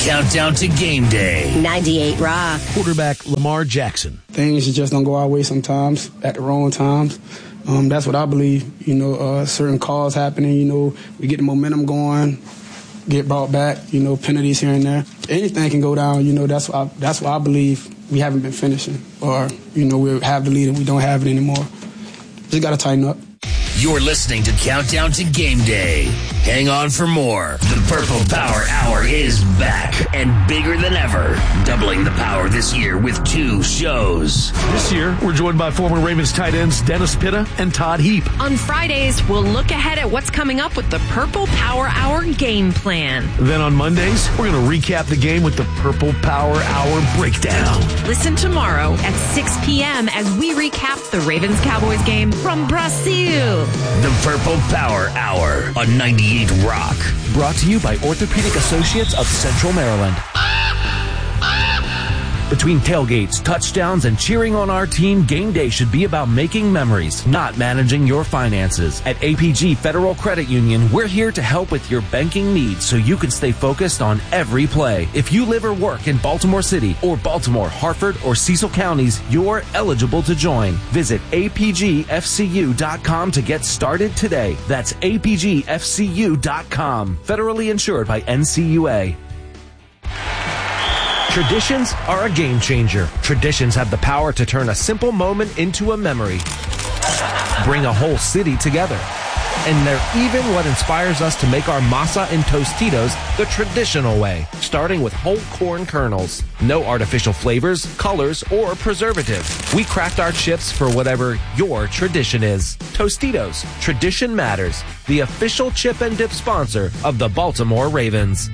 Countdown to game day. 98 Rock. Quarterback Lamar Jackson. Things just don't go our way sometimes at the wrong times. That's what I believe. Certain calls happening, we get the momentum going, get brought back, penalties here and there. Anything can go down, that's why I believe we haven't been finishing. Or, we have the lead and we don't have it anymore. Just got to tighten up. You're listening to Countdown to Game Day. Hang on for more. The Purple Power Hour is back and bigger than ever. Doubling the power this year with 2 shows. This year, we're joined by former Ravens tight ends Dennis Pitta and Todd Heap. On Fridays, we'll look ahead at what's coming up with the Purple Power Hour game plan. Then on Mondays, we're going to recap the game with the Purple Power Hour breakdown. Listen tomorrow at 6 p.m. as we recap the Ravens-Cowboys game from Brazil. The Purple Power Hour on 98 Rock. Brought to you by Orthopedic Associates of Central Maryland. Between tailgates, touchdowns, and cheering on our team, game day should be about making memories, not managing your finances. At APG Federal Credit Union, we're here to help with your banking needs so you can stay focused on every play. If you live or work in Baltimore City or Baltimore, Harford, or Cecil counties, you're eligible to join. Visit apgfcu.com to get started today. That's apgfcu.com. Federally insured by NCUA. Traditions are a game changer. Traditions have the power to turn a simple moment into a memory. Bring a whole city together. And they're even what inspires us to make our masa and Tostitos the traditional way, starting with whole corn kernels. No artificial flavors, colors, or preservatives. We craft our chips for whatever your tradition is. Tostitos, tradition matters. The official chip and dip sponsor of the Baltimore Ravens.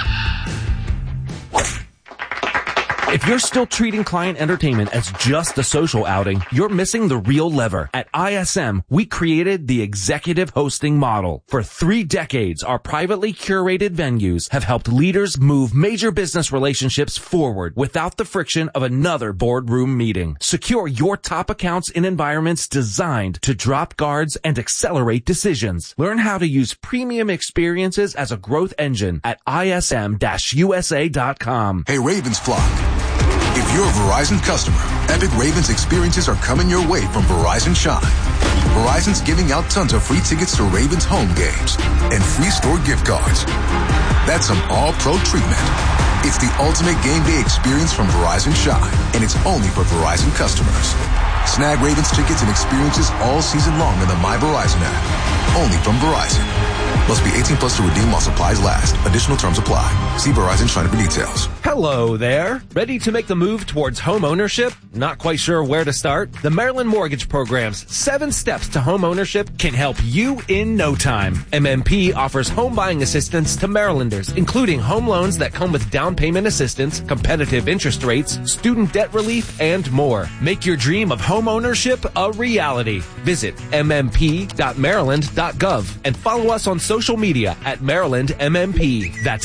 If you're still treating client entertainment as just a social outing, you're missing the real lever. At ISM, we created the executive hosting model. For 3 decades, our privately curated venues have helped leaders move major business relationships forward without the friction of another boardroom meeting. Secure your top accounts in environments designed to drop guards and accelerate decisions. Learn how to use premium experiences as a growth engine at ism-usa.com. Hey, Ravens flock. If you're a Verizon customer, epic Ravens experiences are coming your way from Verizon Shine. Verizon's giving out tons of free tickets to Ravens home games and free store gift cards. That's some all-pro treatment. It's the ultimate game day experience from Verizon Shine, and it's only for Verizon customers. Snag Ravens tickets and experiences all season long in the My Verizon app. Only from Verizon. Must be 18 plus to redeem while supplies last. Additional terms apply. See Verizon Shine for details. Hello there. Ready to make the move towards home ownership? Not quite sure where to start? The Maryland Mortgage Program's 7 steps to home ownership can help you in no time. MMP offers home buying assistance to Marylanders, including home loans that come with down payment assistance, competitive interest rates, student debt relief, and more. Make your dream of home ownership a reality. Visit mmp.maryland.gov and follow us on social media at Maryland MMP. That's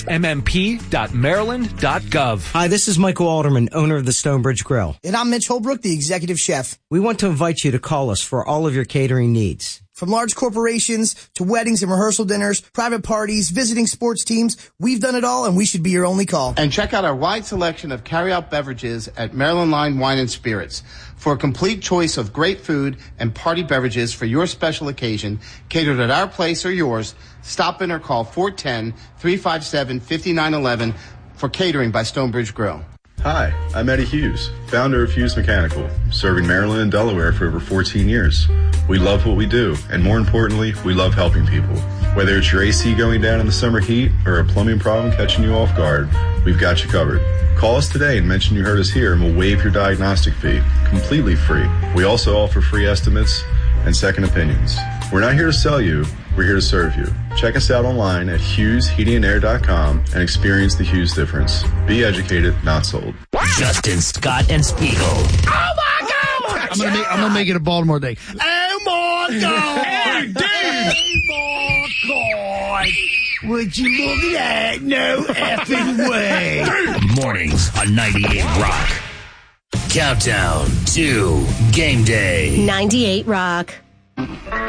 mmp.maryland.gov. Hi, this is Michael Alderman, owner of the Stonebridge Grill. And I'm Mitch Holbrook, the executive chef. We want to invite you to call us for all of your catering needs. From large corporations to weddings and rehearsal dinners, private parties, visiting sports teams, we've done it all, and we should be your only call. And check out our wide selection of carry-out beverages at Maryland Line Wine and Spirits. For a complete choice of great food and party beverages for your special occasion, catered at our place or yours, stop in or call 410-357-5911 for catering by Stonebridge Grill. Hi, I'm Eddie Hughes, founder of Hughes Mechanical, serving Maryland and Delaware for over 14 years. We love what we do, and more importantly, we love helping people. Whether it's your AC going down in the summer heat or a plumbing problem catching you off guard, we've got you covered. Call us today and mention you heard us here, and we'll waive your diagnostic fee, completely free. We also offer free estimates and second opinions. We're not here to sell you, we're here to serve you. Check us out online at HughesHeatingAndAir.com and experience the Hughes difference. Be educated, not sold. Justin, Scott, and Spiegel. Oh my God! I'm gonna make it a Baltimore day. Oh my God! Oh my God! Would you look at that? No effing way! Mornings on 98 Rock. Countdown to Game Day. 98 Rock.